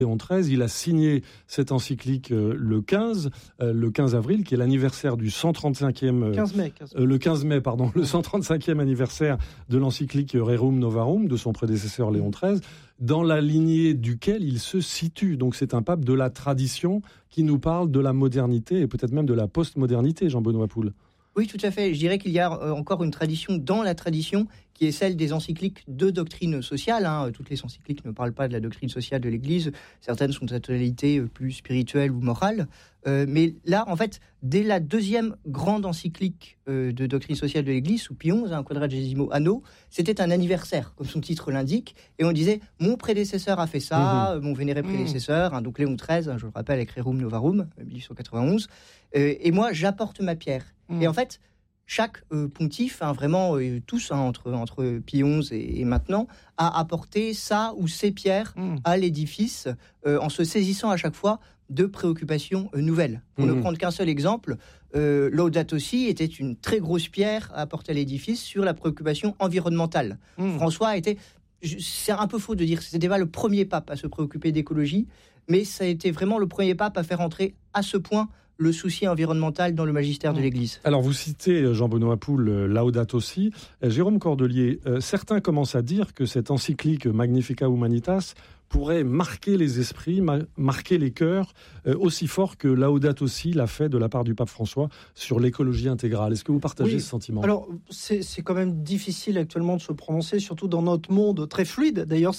Léon XIII, il a signé cette encyclique le 15 avril, qui est l'anniversaire du 135e... 15 mai. Le 15 mai, pardon, le 135e anniversaire de l'encyclique Rerum Novarum, de son prédécesseur Léon XIII, dans la lignée duquel il se situe. Donc c'est un pape de la tradition qui nous parle de la modernité et peut-être même de la postmodernité, Jean-Benoît Poul. Oui, tout à fait. Je dirais qu'il y a encore une tradition dans la tradition qui est celle des encycliques de doctrine sociale. Toutes les encycliques ne parlent pas de la doctrine sociale de l'Église. Certaines sont de tonalité plus spirituelle ou morale. Mais là, en fait, dès la deuxième grande encyclique de doctrine sociale de l'Église, sous Pie XI, Quadragesimo Anno, c'était un anniversaire, comme son titre l'indique. Et on disait, mon prédécesseur a fait ça, mon vénéré prédécesseur, donc Léon XIII, je le rappelle, avec Rerum Novarum, 1891. Et moi, j'apporte ma pierre. Et en fait, chaque pontife, vraiment tous, entre Pie XI et maintenant, a apporté sa ou ses pierres à l'édifice en se saisissant à chaque fois de préoccupations nouvelles. Pour ne prendre qu'un seul exemple, Laudato Si était une très grosse pierre à apporter à l'édifice sur la préoccupation environnementale. François était... C'est un peu faux de dire, c'était pas le premier pape à se préoccuper d'écologie, mais ça a été vraiment le premier pape à faire entrer à ce point le souci environnemental dans le magistère de l'Église. Alors vous citez Jean-Benoît Poul, Laudato Si. Jérôme Cordelier, certains commencent à dire que cette encyclique Magnificat Humanitas pourrait marquer les esprits, marquer les cœurs, aussi fort que Laudato Si l'a fait de la part du pape François sur l'écologie intégrale. Est-ce que vous partagez ce sentiment ? Alors, c'est quand même difficile actuellement de se prononcer, surtout dans notre monde très fluide. D'ailleurs,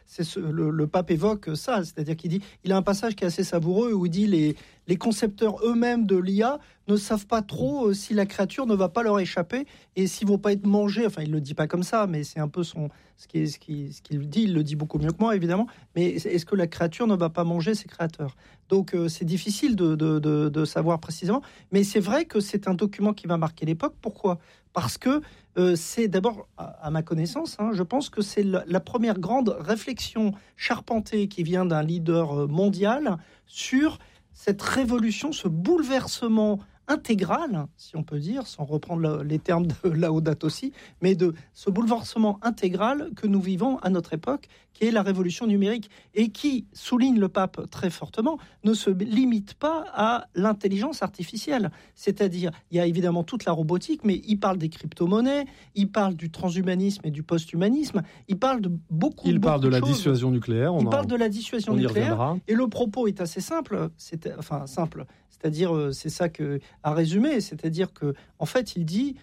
le pape évoque ça, c'est-à-dire qu'il dit, il a un passage qui est assez savoureux où il dit les concepteurs eux-mêmes de l'IA ne savent pas trop si la créature ne va pas leur échapper et s'ils vont pas être mangés. Enfin, il le dit pas comme ça, mais c'est un peu ce qu'il dit. Il le dit beaucoup mieux que moi, évidemment. Mais est-ce que la créature ne va pas manger ses créateurs ? Donc, c'est difficile de savoir précisément. Mais c'est vrai que c'est un document qui va marquer l'époque. Pourquoi ? Parce que c'est d'abord, à ma connaissance, je pense que c'est la première grande réflexion charpentée qui vient d'un leader mondial sur cette révolution, ce bouleversement intégral, si on peut dire, sans reprendre les termes de Laudato Si, mais de ce bouleversement intégral que nous vivons à notre époque, qui est la révolution numérique, et qui, souligne le pape très fortement, ne se limite pas à l'intelligence artificielle. C'est-à-dire, il y a évidemment toute la robotique, mais il parle des crypto-monnaies, il parle du transhumanisme et du post-humanisme, il parle de beaucoup de choses. Il parle de la dissuasion nucléaire. Il parle de la dissuasion nucléaire, et le propos est assez simple, c'est-à-dire, c'est ça à résumer, c'est-à-dire que, en fait, il dit,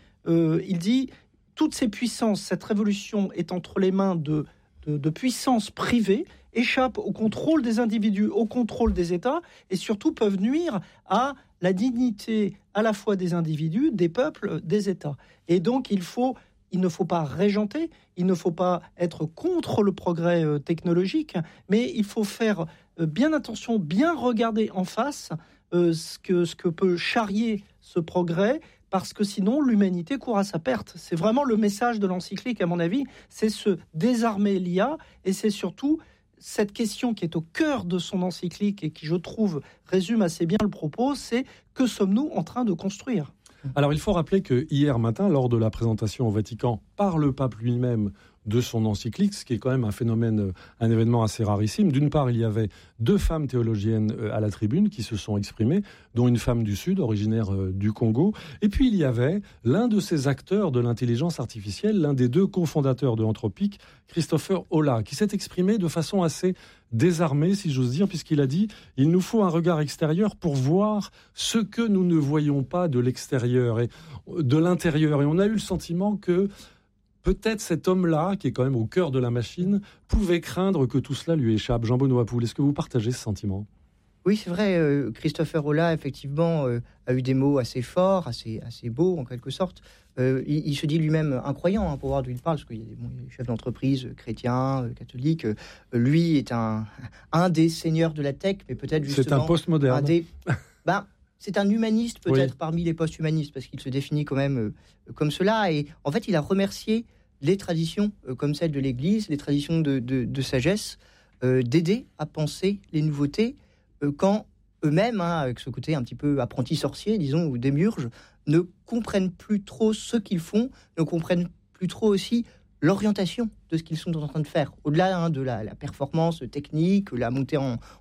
toutes ces puissances, cette révolution est entre les mains de puissances privées, échappent au contrôle des individus, au contrôle des États, et surtout peuvent nuire à la dignité à la fois des individus, des peuples, des États. Et donc, il ne faut pas régenter, il ne faut pas être contre le progrès technologique, mais il faut faire bien attention, bien regarder en face ce que peut charrier ce progrès, parce que sinon l'humanité court à sa perte. C'est vraiment le message de l'encyclique, à mon avis, c'est se désarmer l'IA, et c'est surtout cette question qui est au cœur de son encyclique et qui, je trouve, résume assez bien le propos, c'est que sommes-nous en train de construire ? Alors il faut rappeler que hier matin, lors de la présentation au Vatican par le pape lui-même de son encyclique, ce qui est quand même un événement assez rarissime. D'une part, il y avait 2 femmes théologiennes à la tribune qui se sont exprimées, dont une femme du Sud, originaire du Congo. Et puis il y avait l'un de ces acteurs de l'intelligence artificielle, l'un des 2 cofondateurs de Anthropic, Christopher Olah, qui s'est exprimé de façon assez désarmé, si j'ose dire, puisqu'il a dit « Il nous faut un regard extérieur pour voir ce que nous ne voyons pas de l'extérieur et de l'intérieur. » Et on a eu le sentiment que peut-être cet homme-là, qui est quand même au cœur de la machine, pouvait craindre que tout cela lui échappe. Jean-Benoît Poul, est-ce que vous partagez ce sentiment ? Oui, c'est vrai. Christopher Olah, effectivement, a eu des mots assez forts, assez beaux, en quelque sorte. Il se dit lui-même incroyant, pour voir d'où il parle, parce qu'il y a des chefs d'entreprise chrétiens, catholiques. Lui est un des seigneurs de la tech, mais peut-être justement... C'est un postmoderne. C'est un humaniste, peut-être, parmi les post-humanistes, parce qu'il se définit quand même comme cela. Et en fait, il a remercié les traditions comme celle de l'Église, les traditions de sagesse, d'aider à penser les nouveautés, quand eux-mêmes, avec ce côté un petit peu apprenti sorcier, disons, ou démiurge, ne comprennent plus trop ce qu'ils font, ne comprennent plus trop aussi l'orientation de ce qu'ils sont en train de faire, au-delà de la performance technique, la montée en